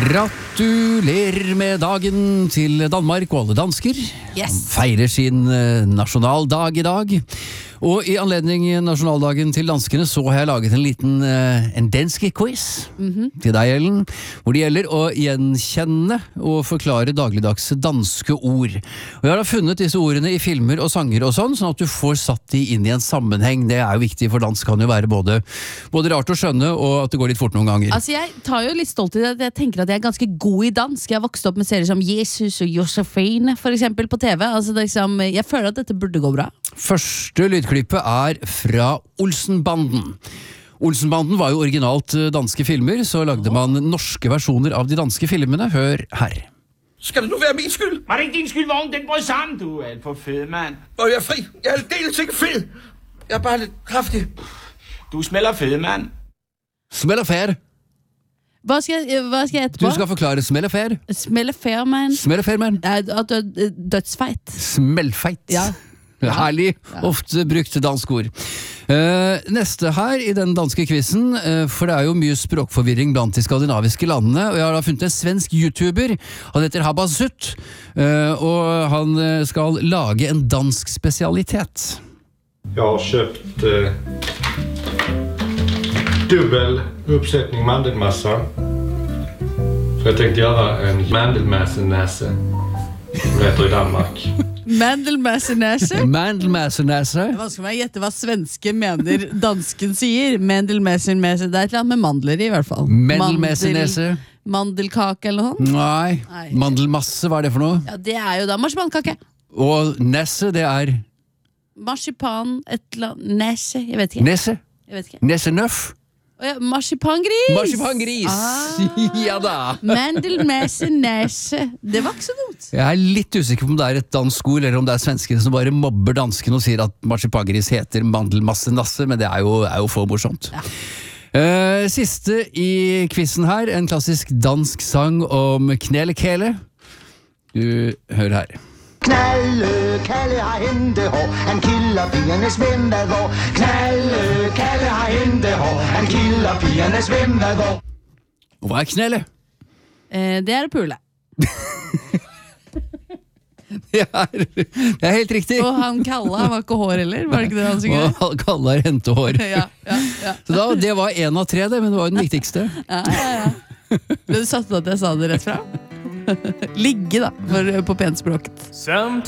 Gratulerer med dagen til Danmark og alle dansker. Yes. Feirer sin nasjonaldag i dag. Og i anledning nasjonaldagen til danskene så har jeg laget en liten en danske quiz til deg, Ellen, hvor det gjelder å gjenkjenne og forklare dagligdagse danske ord. Og jeg har da funnet disse ordene i filmer og sanger og sånn at du får satt de inn i en sammenheng. Det er jo viktig, for dansk kan jo være både rart å skjønne og at det går litt fort noen ganger. Altså jeg tar jo litt stolt i det at jeg tenker at jeg er ganske god i dansk. Jeg har vokst opp med serier som Jesus og Josefine for eksempel på TV. Altså liksom, jeg føler at dette burde gå bra. Første lydklippet er fra Olsenbanden. Olsenbanden var jo originalt danske filmer, så lagde man norske versjoner av de danske filmene. Hør her. Skal det nu være min skyld? Var det ikke din skyld, vogn? Den brød sammen, du er alt for fed, mand. Og jeg er fri. Jeg er aldeles ikke fed. Jeg er bare lidt kraftig. Du smeller fed, mand. Smeller fær. Hva skal jeg etterpå? Du skal forklare smeller fær. Smeller fair, man. Smeller fær, man. At du er dødsfeit. Smellfeit. Ja. Herlig, ofte brukt dansk ord. Neste her i den danske quizen, for det er jo mye språkforvirring blant de skandinaviske landene, og jeg har da funnet en svensk YouTuber, han heter Habasut, og han skal lage en dansk spesialitet. Jeg har kjøpt dubbel uppsättning mandelmassa, for jeg tenkte gjøre en mandelmäsenäse, som det heter i Danmark. Mandelmäsenäse? Mandelmäsenäse. Hva skal man gjette hva svenske mener dansken sier? Mandelmäsenäse, det er et eller annet med mandler i hvert fall. Mandelmäsenäse. Mandelkake eller noe? Nei. Mandelmasse, hva er det for noe? Ja, det er jo da marsipankake. Og nesse, det er... Marsipan, et eller annet, nese, jeg vet ikke. Nesse? Jeg vet ikke. Nessenøff? Marsipangris! Marsipangris! Ja da! Mandelmäsenäse. Det var ikke så dumt. Jeg er litt usikker på om det er et dansk ord, eller om det er svenskene som bare mobber danskene og sier at marsipangris heter mandelmassenasse, men det er jo for morsomt. Ja. Siste i quizen her, en klassisk dansk sang om knelekele. Du hører her. Knalle, Kalle har hentehår, han kilder pigernes hvem hvad hvor. Knalle, Kalle har hentehår, han kilder pigernes hvem hvad hvor. Og hva er knelle? Det er å pule. Det er helt riktig. Og han Kalle, han var ikke hår heller, var det ikke det han synger? Og Kalle har hentehår. Ja. Så da, det var 1 av 3 det, men det var jo den viktigste. Ja. Ble du satt på at jeg sa det rett fra? Ligge da, på penspråket.